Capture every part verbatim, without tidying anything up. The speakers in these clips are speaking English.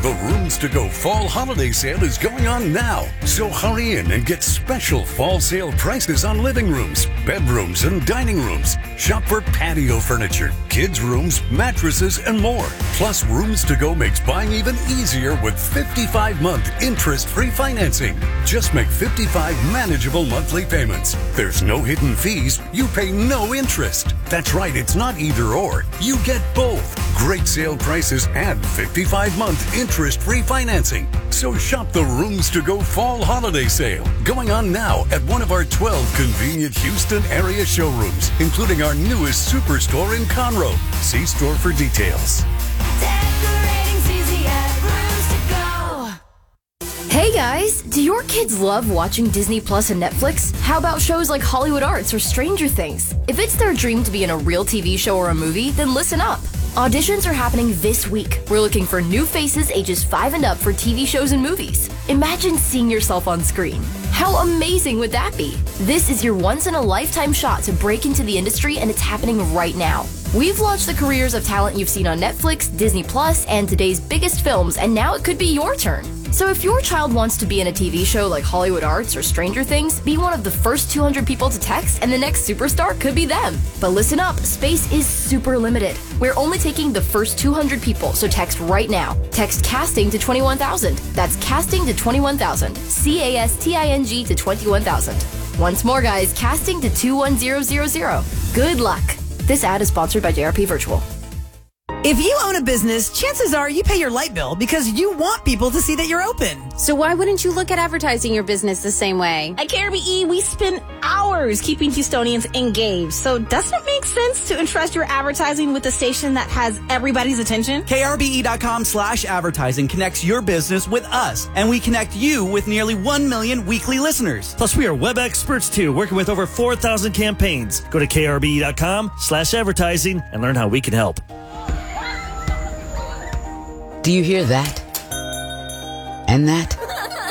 The Rooms to Go Fall Holiday Sale is going on now. So hurry in and get special fall sale prices on living rooms, bedrooms, and dining rooms. Shop for patio furniture, kids' rooms, mattresses, and more. Plus, Rooms to Go makes buying even easier with fifty-five month interest-free financing. Just make fifty-five manageable monthly payments. There's no hidden fees. You pay no interest. That's right, it's not either or. You get both. Great sale prices and fifty-five month interest-free financing. So shop the Rooms to Go Fall Holiday Sale, going on now at one of our twelve convenient Houston area showrooms, including our newest superstore in Conroe. See store for details. Decorating's easy at Rooms to Go. Hey guys, do your kids love watching Disney Plus and Netflix? How about shows like Hollywood Arts or Stranger Things? If it's their dream to be in a real T V show or a movie, then listen up. Auditions are happening this week. We're looking for new faces ages five and up for T V shows and movies. Imagine seeing yourself on screen. How amazing would that be? This is your once-in-a-lifetime shot to break into the industry, and it's happening right now. We've launched the careers of talent you've seen on Netflix, Disney Plus, and today's biggest films, and now it could be your turn. So if your child wants to be in a T V show like Hollywood Arts or Stranger Things, be one of the first two hundred people to text, and the next superstar could be them. But listen up, space is super limited. We're only taking the first two hundred people, so text right now. Text casting to twenty-one thousand. That's casting to twenty-one thousand. C A S T I N G to twenty-one thousand. Once more, guys, casting to two one zero zero zero. Good luck. This ad is sponsored by J R P Virtual. If you own a business, chances are you pay your light bill because you want people to see that you're open. So why wouldn't you look at advertising your business the same way? At K R B E, we spend hours keeping Houstonians engaged. So doesn't it make sense to entrust your advertising with a station that has everybody's attention? K R B E dot com slash advertising connects your business with us, and we connect you with nearly one million weekly listeners. Plus, we are web experts, too, working with over four thousand campaigns. Go to K R B E dot com slash advertising and learn how we can help. Do you hear that? And that?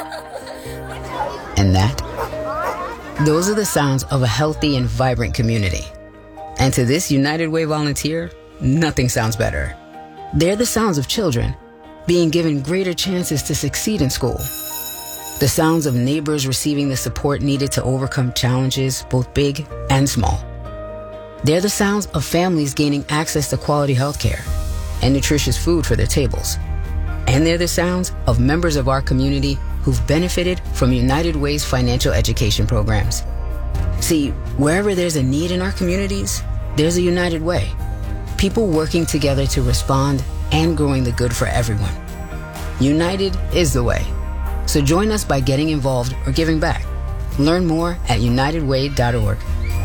And that? Those are the sounds of a healthy and vibrant community. And to this United Way volunteer, nothing sounds better. They're the sounds of children being given greater chances to succeed in school. The sounds of neighbors receiving the support needed to overcome challenges, both big and small. They're the sounds of families gaining access to quality health care and nutritious food for their tables. And they're the sounds of members of our community who've benefited from United Way's financial education programs. See, wherever there's a need in our communities, there's a United Way. People working together to respond and growing the good for everyone. United is the way. So join us by getting involved or giving back. Learn more at united way dot org.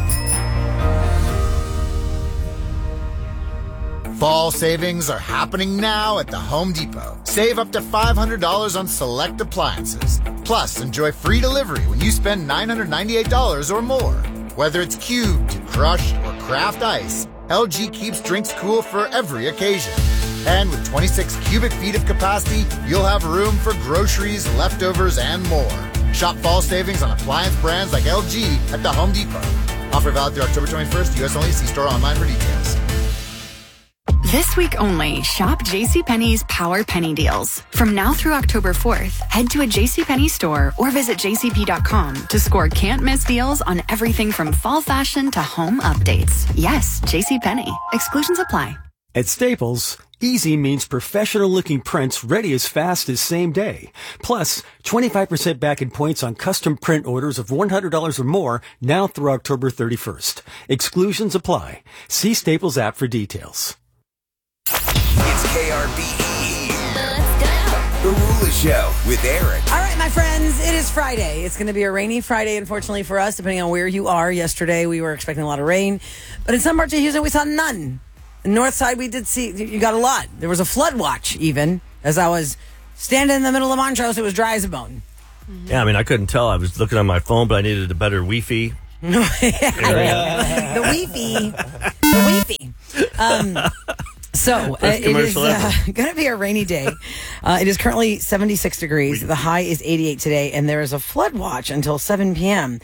Fall savings are happening now at the Home Depot. Save up to five hundred dollars on select appliances. Plus, enjoy free delivery when you spend nine hundred ninety-eight dollars or more. Whether it's cubed, crushed, or craft ice, L G keeps drinks cool for every occasion. And with twenty-six cubic feet of capacity, you'll have room for groceries, leftovers, and more. Shop fall savings on appliance brands like L G at the Home Depot. Offer valid through October twenty-first, U S only. See store online for details. This week only, shop JCPenney's Power Penny Deals. From now through October fourth, head to a JCPenney store or visit J C P dot com to score can't-miss deals on everything from fall fashion to home updates. Yes, JCPenney. Exclusions apply. At Staples, easy means professional-looking prints ready as fast as same day. Plus, twenty-five percent back in points on custom print orders of one hundred dollars or more now through October thirty-first. Exclusions apply. See Staples app for details. It's K R B E. Let's go. The Rula Show with Eric. All right, my friends, it is Friday. It's going to be a rainy Friday, unfortunately, for us, depending on where you are. Yesterday, we were expecting a lot of rain, but in some parts of Houston, we saw none. North side, we did see, you got a lot. There was a flood watch, even, as I was standing in the middle of Montrose. It was dry as a bone. Mm-hmm. Yeah, I mean, I couldn't tell. I was looking on my phone, but I needed a better Wi-Fi. The Wi-Fi. The Wi-Fi. Um, so, uh, it is uh, going to be a rainy day. Uh, it is currently seventy-six degrees. The high is eighty-eight today, and there is a flood watch until seven p.m.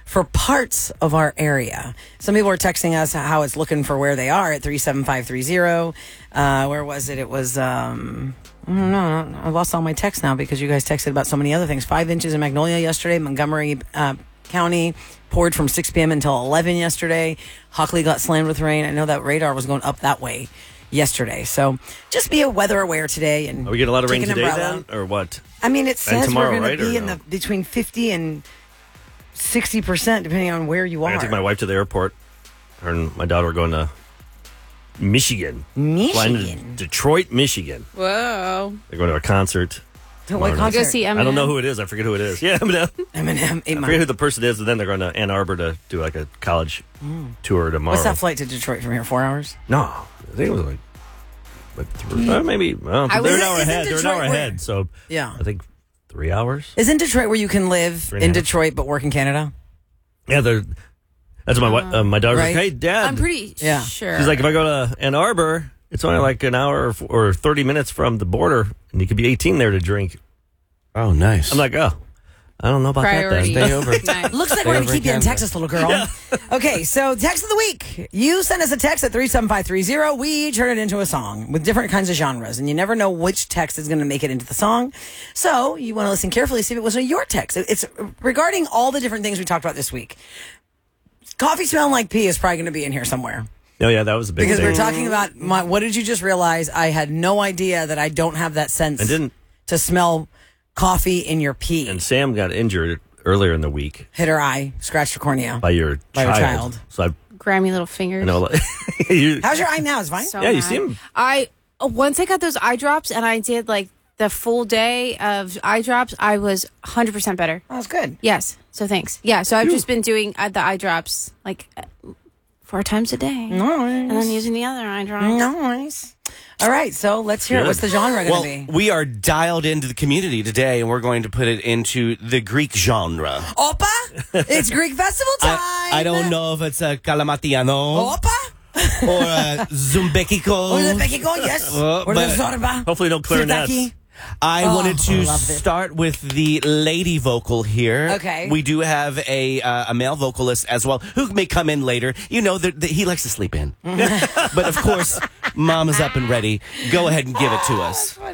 for parts of our area. Some people are texting us how it's looking for where they are at three seven five three zero. Uh, where was it? It was, um, I don't know. I lost all my texts now because you guys texted about so many other things. Five inches in Magnolia yesterday. Montgomery uh, County poured from six p.m. until eleven yesterday. Hockley got slammed with rain. I know that radar was going up that way yesterday. So just be a weather aware today. And Are we getting a lot of rain take an today umbrella. then? Or what? I mean, it says tomorrow, we're going right, to be or in no? the between fifty and sixty percent, depending on where you I are. gotta take my wife to the airport. Her and my daughter are going to Michigan. Michigan. Flying to Detroit, Michigan. Whoa. They're going to a concert. To what tomorrow night. concert? Go see I don't Eminem. know who it is. I forget who it is. Yeah, Eminem. Eminem. I forget who the person is, and then they're going to Ann Arbor to do like a college tour tomorrow. What's that flight to Detroit from here? Four hours? No, I think it was like, like three, uh, maybe. Well, I they're was- an hour isn't ahead. They're an Detroit hour where- ahead. So Yeah. I think three hours. Isn't Detroit where you can live Three and in a half. Detroit but work in Canada? Yeah, they're. That's my wi- uh, my daughter's Right. like, hey, Dad. I'm pretty Yeah. sure. She's like, if I go to Ann Arbor, it's only like an hour or, f- or thirty minutes from the border, and you could be eighteen there to drink. Oh, nice. I'm like, oh, I don't know about Priority. that. Stay over. Nice. Looks like Stay we're going over to keep in you in Canada. Texas, little girl. Okay, so text of the week. You send us a text at three seven five three zero. We turn it into a song with different kinds of genres, and you never know which text is going to make it into the song. So you want to listen carefully, see if it was your text. It's regarding all the different things we talked about this week. Coffee smelling like pee is probably going to be in here somewhere. Oh, yeah, that was a big Because thing. we're talking about my, what did you just realize? I had no idea that I don't have that sense I didn't. to smell coffee in your pee. And Sam got injured earlier in the week Hit her eye, scratched her cornea. by your By your child. child. So I, Grimy little fingers. I know. Like, you, How's your eye now? It's fine? So yeah, you mad. seem. I uh, once I got those eye drops and I did like the full day of eye drops, I was one hundred percent better. Oh, that's good. Yes. So thanks. Yeah. So I've just been doing uh, the eye drops like uh, four times a day. Nice. And then using the other eye drop. Nice. All right, so let's hear it. Good. What's the genre going Well, to be? we are dialed into the community today, and we're going to put it into the Greek genre. Opa! It's Greek festival time! I, I don't know if it's a Kalamatiano Opa! or a Zumbekiko. Or the Mexico, yes. Uh, or the but- Zorba. Hopefully, no clarinets. Sirtaki. I Oh, wanted to I loved it. start with the lady vocal here. Okay. We do have a uh, a male vocalist as well who may come in later. You know, that that he likes to sleep in. But of course, Mom is up and ready. Go ahead and give it to us.